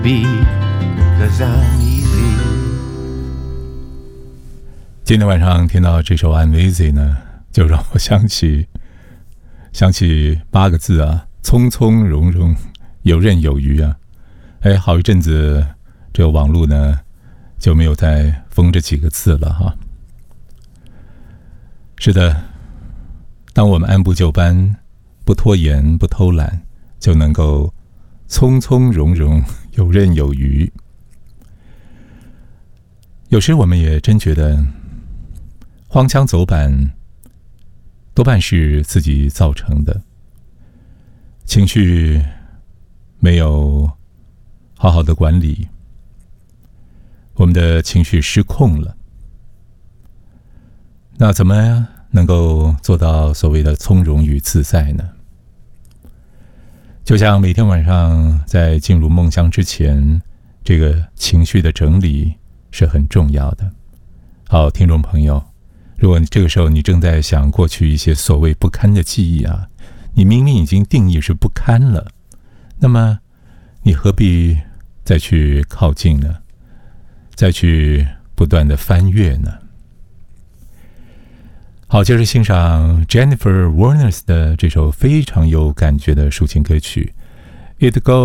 be, 'cause I'm easy. 今天晚上听到这首 I'm Easy 呢，就让我想起8个字啊，从从容容，游刃有余啊。好一阵子这个网络呢就没有再封这几个字了哈。是的，当我们按部就班，不拖延，不偷懒，就能够从从容容，游刃有余。有时我们也真觉得荒腔走板多半是自己造成的，情绪没有好好的管理，我们的情绪失控了。那怎么能够做到所谓的从容与自在呢？就像每天晚上在进入梦乡之前，这个情绪的整理是很重要的。好，听众朋友，如果这个时候你正在想过去一些所谓不堪的记忆啊，你明明已经定义是不堪了，那么你何必再去靠近呢？再去不断的翻阅呢？好，接着欣赏 Jennifer Warnes 的这首非常有感觉的抒情歌曲 It Goes